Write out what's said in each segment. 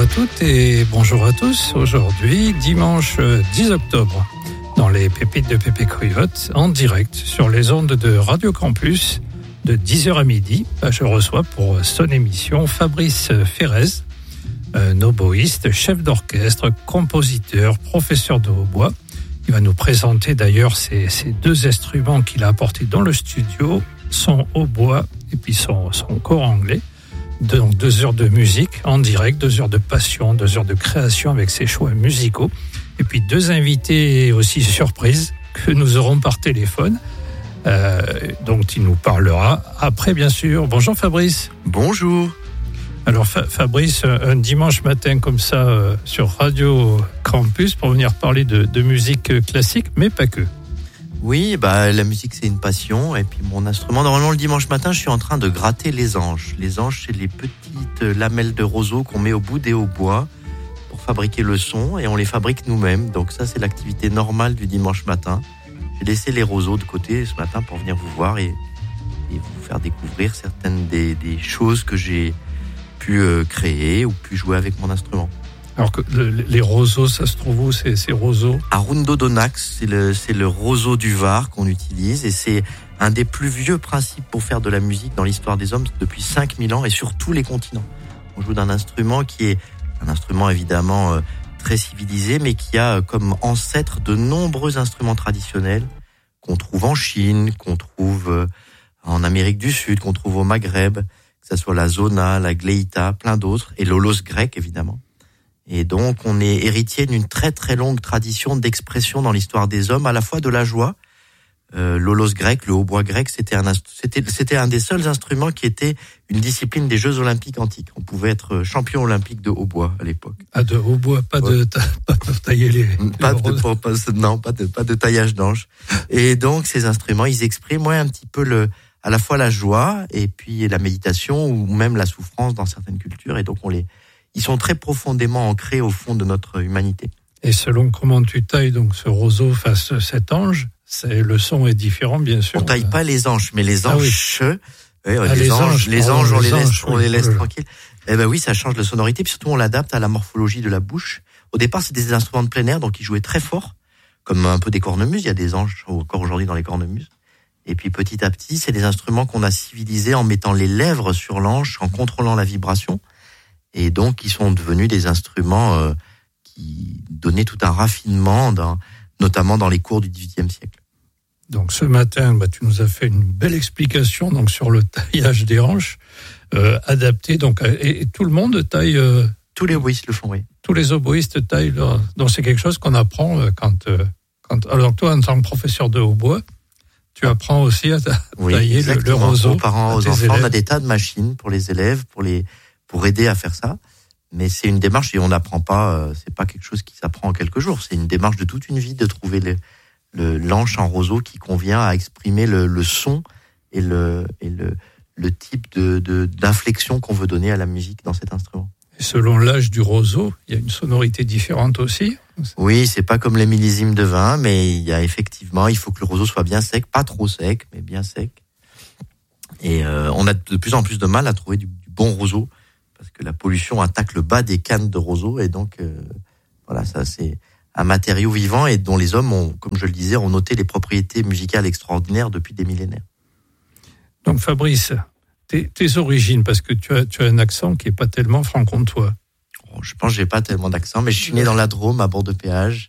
à toutes et bonjour à tous. Aujourd'hui, dimanche 10 octobre, dans les pépites de Pépé Coyote, en direct sur les ondes de Radio Campus, de 10h à midi, je reçois pour son émission Fabrice Ferrez, un oboïste, chef d'orchestre, compositeur, professeur de hautbois. Il va nous présenter d'ailleurs ces deux instruments qu'il a apportés dans le studio, son hautbois et puis son cor anglais. Donc 2 heures de musique en direct, 2 heures de passion, 2 heures de création avec ses choix musicaux. Et puis 2 invités aussi surprises que nous aurons par téléphone, dont il nous parlera après bien sûr. Bonjour Fabrice. Bonjour. Alors Fabrice, un dimanche matin comme ça sur Radio Campus pour venir parler de musique classique, mais pas que. Oui, la musique c'est une passion et puis mon instrument, normalement le dimanche matin je suis en train de gratter les anges. Les anges c'est les petites lamelles de roseau qu'on met au bout des hautbois pour fabriquer le son et on les fabrique nous-mêmes. Donc ça c'est l'activité normale du dimanche matin. J'ai laissé les roseaux de côté ce matin pour venir vous voir et vous faire découvrir certaines des choses que j'ai pu créer ou pu jouer avec mon instrument. Alors que les roseaux, ça se trouve où ces roseaux ? À Rundodonax, c'est le roseau du Var qu'on utilise et c'est un des plus vieux principes pour faire de la musique dans l'histoire des hommes depuis 5000 ans et sur tous les continents. On joue d'un instrument qui est un instrument évidemment très civilisé mais qui a comme ancêtre de nombreux instruments traditionnels qu'on trouve en Chine, qu'on trouve en Amérique du Sud, qu'on trouve au Maghreb, que ce soit la zona, la gleita, plein d'autres et l'holos grec évidemment. Et donc, on est héritier d'une très très longue tradition d'expression dans l'histoire des hommes, à la fois de la joie. L'holos grec, le hautbois grec, c'était un des seuls instruments qui était une discipline des Jeux Olympiques antiques. On pouvait être champion olympique de hautbois à l'époque. Ah, de hautbois, pas de tailler les pas de taillage d'anges. Et donc, ces instruments, ils expriment un petit peu à la fois la joie et puis la méditation ou même la souffrance dans certaines cultures. Et donc, ils sont très profondément ancrés au fond de notre humanité. Et selon comment tu tailles donc ce roseau face cet ange, le son est différent bien sûr. On taille pas les anges, mais les anges. Les anges, on les laisse tranquilles. Eh ben oui, ça change de sonorité, puis surtout on l'adapte à la morphologie de la bouche. Au départ, c'est des instruments de plein air, donc ils jouaient très fort, comme un peu des cornemuses. Il y a des anges encore aujourd'hui dans les cornemuses. Et puis petit à petit, c'est des instruments qu'on a civilisés en mettant les lèvres sur l'ange, en contrôlant la vibration. Et donc, ils sont devenus des instruments qui donnaient tout un raffinement, notamment dans les cours du XVIIIe siècle. Donc, ce matin, tu nous as fait une belle explication donc sur le taillage des hanches, adapté. Donc, et tout le monde taille. Tous les oboïstes le font, oui. Tous les oboïstes taillent. Donc, c'est quelque chose qu'on apprend quand. Alors, toi, en tant que professeur de hautbois, tu apprends aussi à tailler le roseau. Aux parents, aux enfants, on a des tas de machines pour les élèves, pour aider à faire ça, mais c'est une démarche et on n'apprend pas, c'est pas quelque chose qui s'apprend en quelques jours, c'est une démarche de toute une vie de trouver l'anche en roseau qui convient à exprimer le son et le type d'inflexion qu'on veut donner à la musique dans cet instrument. Et selon l'âge du roseau, il y a une sonorité différente aussi. Oui, c'est pas comme les millésimes de vin, mais il faut que le roseau soit bien sec, pas trop sec, mais bien sec. Et on a de plus en plus de mal à trouver du bon roseau, parce que la pollution attaque le bas des cannes de roseau, et donc ça c'est un matériau vivant et dont les hommes ont, comme je le disais, ont noté les propriétés musicales extraordinaires depuis des millénaires. Donc Fabrice, tes origines, parce que tu as un accent qui est pas tellement franc-comtois. Je pense que j'ai pas tellement d'accent, mais je suis né dans la Drôme, à Bord-de-Péage,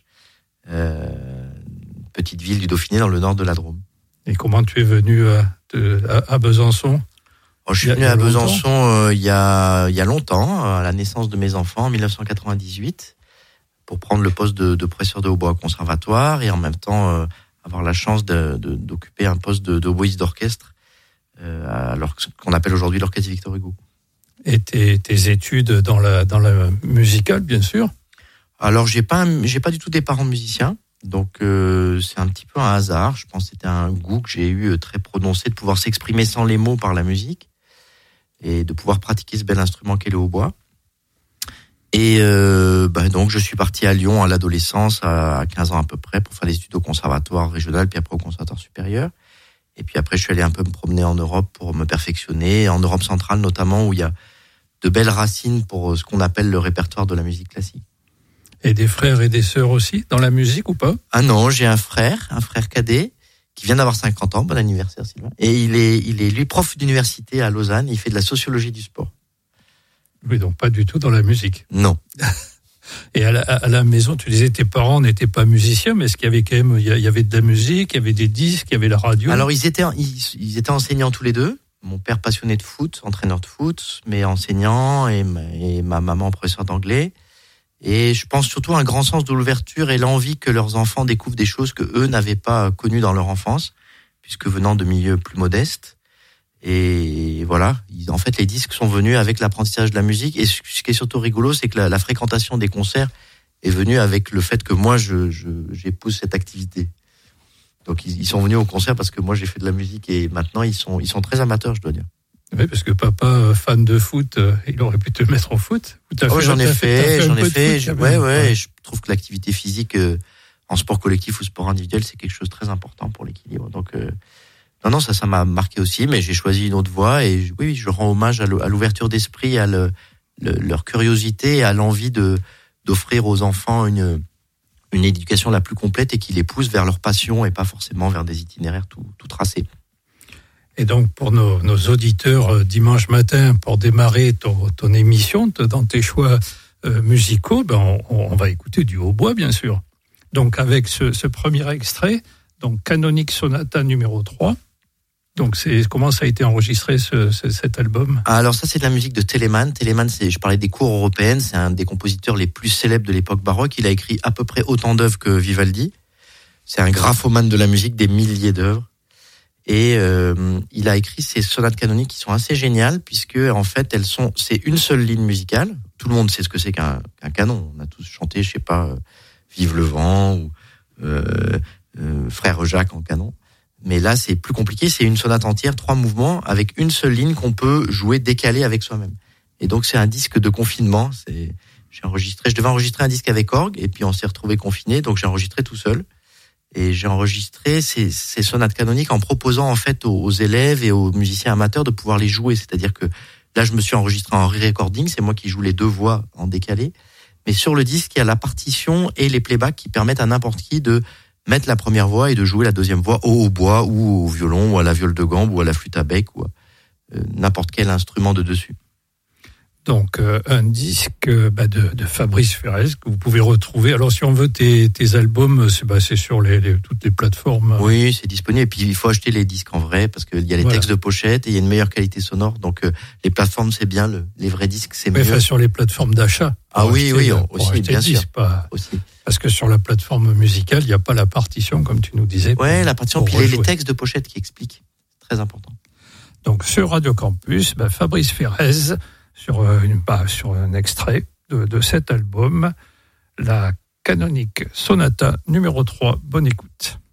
petite ville du Dauphiné dans le nord de la Drôme. Et comment tu es venu à Besançon ? Je suis venu à Besançon il y a longtemps, à la naissance de mes enfants, en 1998, pour prendre le poste de professeur de hautbois au conservatoire et en même temps avoir la chance d'occuper un poste d'oboïste d'orchestre, qu'on appelle aujourd'hui l'orchestre Victor Hugo. Et tes études dans la musicale, bien sûr ? Alors, j'ai pas du tout des parents musiciens. Donc c'est un petit peu un hasard. Je pense que c'était un goût que j'ai eu très prononcé de pouvoir s'exprimer sans les mots par la musique et de pouvoir pratiquer ce bel instrument qu'est le hautbois. Et donc je suis parti à Lyon à l'adolescence, à 15 ans à peu près, pour faire des études au conservatoire régional, puis après au conservatoire supérieur. Et puis après je suis allé un peu me promener en Europe pour me perfectionner, en Europe centrale notamment, où il y a de belles racines pour ce qu'on appelle le répertoire de la musique classique. Et des frères et des sœurs aussi dans la musique ou pas? Ah non, j'ai un frère cadet qui vient d'avoir 50 ans. Bon anniversaire Sylvain. Et il est lui prof d'université à Lausanne. Il fait de la sociologie du sport. Oui, donc pas du tout dans la musique. Non. Et à la maison, tu disais tes parents n'étaient pas musiciens, mais est-ce qu'il y avait quand même, il y avait de la musique, il y avait des disques, il y avait la radio? Alors ils étaient enseignants tous les deux. Mon père passionné de foot, entraîneur de foot, mais enseignant et ma maman professeur d'anglais. Et je pense surtout un grand sens de l'ouverture et l'envie que leurs enfants découvrent des choses que eux n'avaient pas connues dans leur enfance, puisque venant de milieux plus modestes. Et voilà, en fait, les disques sont venus avec l'apprentissage de la musique. Et ce qui est surtout rigolo, c'est que la fréquentation des concerts est venue avec le fait que moi, j'épouse cette activité. Donc, ils sont venus au concert parce que moi, j'ai fait de la musique et maintenant, ils sont très amateurs, je dois dire. Oui, parce que papa, fan de foot, il aurait pu te mettre au foot. J'en ai fait. Ouais. Je trouve que l'activité physique en sport collectif ou sport individuel, c'est quelque chose de très important pour l'équilibre. Donc, non, ça m'a marqué aussi, mais j'ai choisi une autre voie et oui, je rends hommage à l'ouverture d'esprit, à leur curiosité et à l'envie d'offrir aux enfants une éducation la plus complète et qui les pousse vers leur passion et pas forcément vers des itinéraires tout tracés. Et donc, pour nos auditeurs, dimanche matin, pour démarrer ton émission, dans tes choix musicaux, on va écouter du hautbois, bien sûr. Donc, avec ce premier extrait, donc Canonique Sonata numéro 3. Donc, comment ça a été enregistré, cet album? Alors ça, c'est de la musique de Telemann. Telemann, je parlais des cours européennes, c'est un des compositeurs les plus célèbres de l'époque baroque. Il a écrit à peu près autant d'œuvres que Vivaldi. C'est un graphomane de la musique, des milliers d'œuvres. Et il a écrit ces sonates canoniques qui sont assez géniales, puisque en fait, c'est une seule ligne musicale. Tout le monde sait ce que c'est qu'un canon. On a tous chanté, je sais pas, Vive le vent ou Frère Jacques en canon. Mais là, c'est plus compliqué. C'est une sonate entière, 3 mouvements, avec une seule ligne qu'on peut jouer décalée avec soi-même. Et donc, c'est un disque de confinement. Je devais enregistrer un disque avec orgue, et puis on s'est retrouvés confinés, donc j'ai enregistré tout seul. Et j'ai enregistré ces sonates canoniques en proposant en fait aux élèves et aux musiciens amateurs de pouvoir les jouer. C'est-à-dire que là, je me suis enregistré en re-recording, c'est moi qui joue les 2 voix en décalé. Mais sur le disque, il y a la partition et les playbacks qui permettent à n'importe qui de mettre la première voix et de jouer la deuxième voix au hautbois ou au violon ou à la viole de gambe ou à la flûte à bec ou à n'importe quel instrument de dessus. Donc un disque de Fabrice Ferrez que vous pouvez retrouver. Alors si on veut tes albums, c'est sur toutes les plateformes. Oui, c'est disponible. Et puis il faut acheter les disques en vrai parce qu'il y a les textes de pochette et il y a une meilleure qualité sonore. Donc les plateformes c'est bien, les vrais disques c'est mieux. Enfin, sur les plateformes d'achat. Oui, aussi bien sûr. Aussi. Parce que sur la plateforme musicale, il n'y a pas la partition comme tu nous disais. Ouais, la partition puis les textes de pochette qui expliquent. C'est très important. Donc sur Radio Campus, Fabrice Ferrez. Sur un extrait de cet album, la Canonique Sonata numéro 3. Bonne écoute.